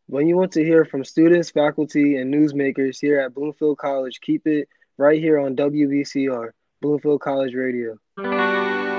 When you want to hear from students, faculty, and newsmakers here at Bloomfield College, keep it right here on WBCR, Bloomfield College Radio.